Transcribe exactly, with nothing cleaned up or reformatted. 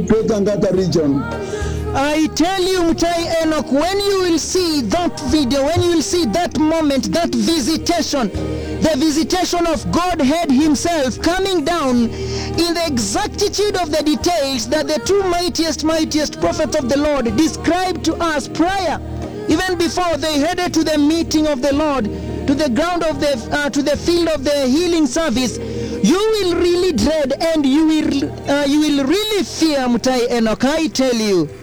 Tangata region. I tell you, Mutai Enoch, when you will see that video, when you will see that moment, that visitation, the visitation of Godhead himself coming down in the exactitude of the details that the two mightiest, mightiest prophets of the Lord described to us prior, even before they headed to the meeting of the Lord, to the ground of the, uh, to the field of the healing service, you will really dread and you will, uh, you will really fear, Mutai Enoch, I tell you.